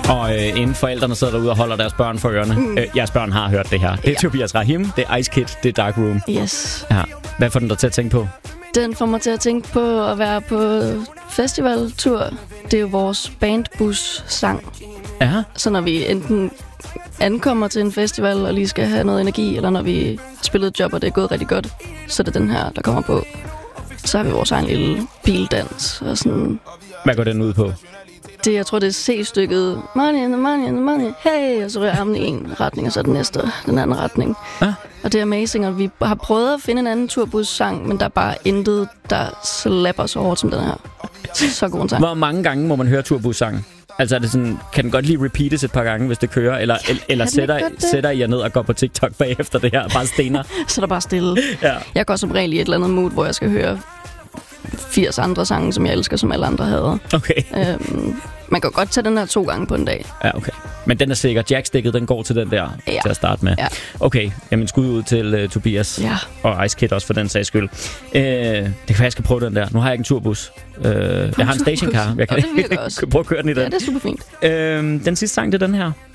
Og inden forældrene sidder derude og holder deres børn for ørerne. Jeres børn har hørt det her. Det er Tobias Rahim, det er Ice Kid, det er Dark Room. Yes. Ja. Hvad får den dig til at tænke på? Den får mig til at tænke på at være på festivaltur. Det er jo vores bandbus-sang. Ja. Så når vi enten ankommer til en festival og lige skal have noget energi, eller når vi har spillet et job, og det er gået rigtig godt, så er det den her, der kommer på. Så har vi vores egen lille bildans og sådan. Hvad går den ud på? Jeg tror, det er C-stykket. Money in the money in the money. Hey! Og så rører armen i en retning, og så den næste den anden retning. Ja. Og det er amazing, og vi har prøvet at finde en anden turbus-sang, men der er bare intet, der slapper så hårdt som den her. Så god en sang. Hvor mange gange må man høre turbus-sangen? Altså er det sådan, kan den godt lige repeates et par gange, hvis det kører? Eller sætter I jer ned og går på TikTok bagefter det her? Bare stener? Så er der bare stille. Ja. Jeg går som regel i et eller andet mood, hvor jeg skal høre 80 andre sange, som jeg elsker, som alle andre havde. Okay. Man kan godt tage den her 2 gange på en dag. Ja, okay. Men den er sikker. Jackstikket, den går til den der til at starte med. Ja. Okay, jamen skud ud til Tobias og Ice Kid også for den sags skyld. Det kan være, jeg skal prøve den der. Nu har jeg ikke en turbus. Jeg har en stationcar. Jeg kan det virker også. prøve at køre den i den. Ja, det er super fint. Den sidste sang, det er den her.